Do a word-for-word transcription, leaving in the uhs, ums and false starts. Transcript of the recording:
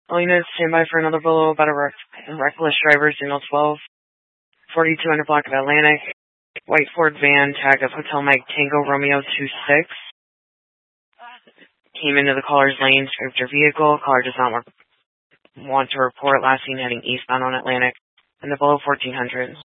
All units, stand by for another below about a rec reckless driver, signal twelve, forty-two hundred block of Atlantic, white Ford van, tag of Hotel Mike Tango Romeo two six. Came into the caller's lane, scraped her vehicle. Caller does not want to report. Last seen heading eastbound on Atlantic, and the below fourteen hundred.